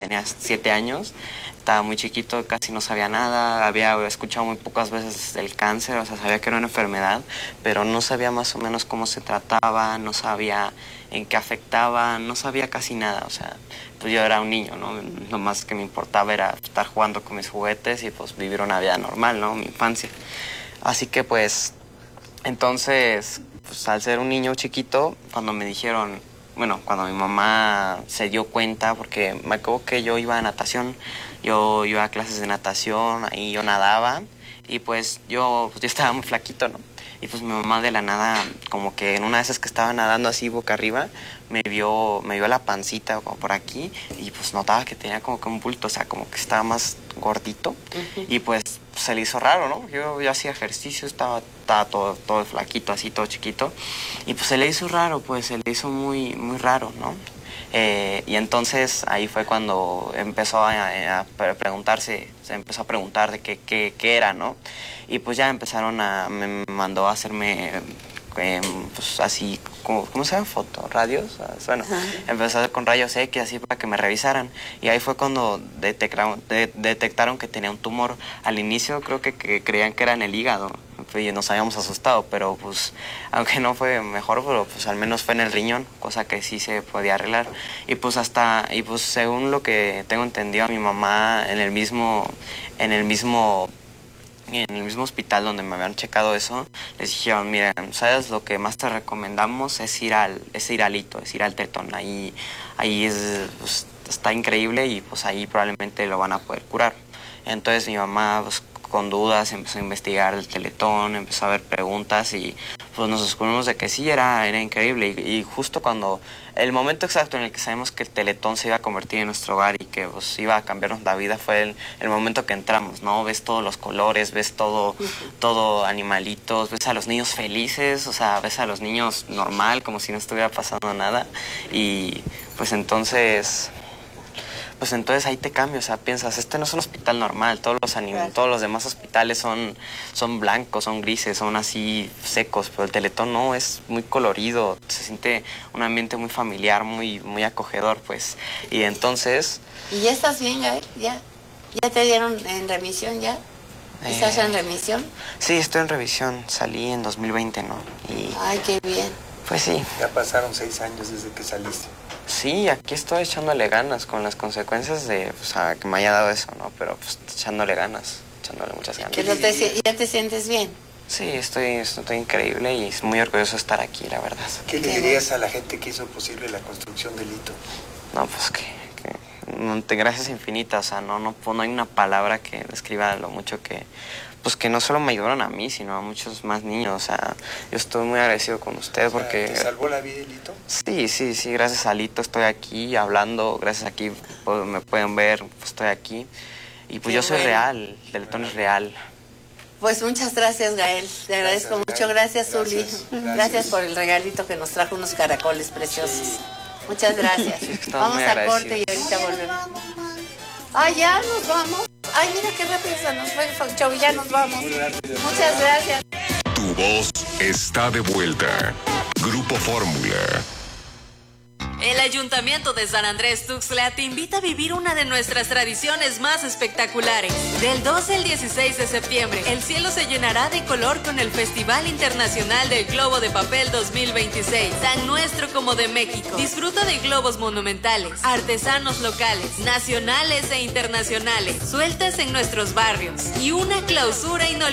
tenía 7 años, estaba muy chiquito, casi no sabía nada, había escuchado muy pocas veces del cáncer, o sea, sabía que era una enfermedad, pero no sabía más o menos cómo se trataba, no sabía en qué afectaba, no sabía casi nada, o sea, pues yo era un niño, ¿no? Lo más que me importaba era estar jugando con mis juguetes y pues vivir una vida normal, ¿no? Mi infancia. Así que pues, entonces, pues al ser un niño chiquito, cuando me dijeron, bueno, cuando mi mamá se dio cuenta, porque me acuerdo que yo iba a natación, yo iba a clases de natación, ahí yo nadaba, y pues yo estaba muy flaquito, ¿no? Y pues mi mamá de la nada, como que en una de esas que estaba nadando así boca arriba, me vio la pancita como por aquí, y pues notaba que tenía como que un bulto, o sea, como que estaba más gordito, y pues se le hizo raro, ¿no? Yo hacía ejercicio, estaba todo flaquito, así todo chiquito, y pues se le hizo raro, pues se le hizo muy, muy raro, ¿no? Y entonces ahí fue cuando empezó a preguntarse, se empezó a preguntar de qué era, ¿no? Y pues ya me mandó a hacerme, pues así, ¿cómo se llama? Radios. Bueno, empezó a hacer con rayos X, así para que me revisaran. Y ahí fue cuando detectaron que tenía un tumor. Al inicio creo que creían que era en el hígado. Y nos habíamos asustado, pero pues, aunque no fue mejor, pero pues al menos fue en el riñón, cosa que sí se podía arreglar. Y pues según lo que tengo entendido, a mi mamá en el mismo hospital donde me habían checado eso, les dijeron, miren, ¿sabes? Lo que más te recomendamos es ir al Hito, es ir al Tetón. Ahí pues, está increíble y pues ahí probablemente lo van a poder curar. Entonces mi mamá, pues, con dudas, empezó a investigar el Teletón, empezó a ver preguntas y pues nos descubrimos de que sí, era increíble. Y justo cuando, el momento exacto en el que sabemos que el Teletón se iba a convertir en nuestro hogar y que pues iba a cambiarnos la vida fue el momento que entramos, ¿no? Ves todos los colores, ves todo animalitos, ves a los niños felices, o sea, ves a los niños normal, como si no estuviera pasando nada. Y pues entonces ahí te cambia, o sea, piensas, este no es un hospital normal, todos los demás hospitales son blancos, son grises, son así secos, pero el Teletón no, es muy colorido, se siente un ambiente muy familiar, muy, muy acogedor, pues, y entonces... ¿Y ya estás bien, Gael? ¿Ya te dieron en remisión ya? ¿Estás en remisión? Sí, estoy en revisión, salí en 2020, ¿no? Ay, qué bien. Pues sí. Ya pasaron 6 años desde que saliste. Sí, aquí estoy echándole ganas con las consecuencias de que me haya dado eso, ¿no? Pero pues echándole muchas ganas. ¿Pero ya te sientes bien? Sí, estoy increíble y muy orgulloso de estar aquí, la verdad. ¿Qué le dirías a la gente que hizo posible la construcción del Hito? No, pues gracias infinitas, o sea, no hay una palabra que describa lo mucho que no solo me ayudaron a mí, sino a muchos más niños, o sea, yo estoy muy agradecido con ustedes porque... ¿Te salvó la vida el Hito? Sí, gracias a Lito estoy aquí hablando, gracias a aquí me pueden ver, pues estoy aquí, y pues yo soy real, el Teletón es real. Pues muchas gracias, Gael, te agradezco mucho, gracias, Uli, gracias por el regalito que nos trajo, unos caracoles preciosos. Sí. Muchas gracias. Sí, vamos a corte y ahorita volvemos. Ay, ya nos vamos. Ay, mira qué rápido se nos fue el show, ya nos vamos. Muchas gracias. Tu voz está de vuelta. Grupo Fórmula. El Ayuntamiento de San Andrés Tuxtla te invita a vivir una de nuestras tradiciones más espectaculares. Del 12 al 16 de septiembre, el cielo se llenará de color con el Festival Internacional del Globo de Papel 2026, tan nuestro como de México. Disfruta de globos monumentales, artesanos locales, nacionales e internacionales, sueltas en nuestros barrios y una clausura inolvidable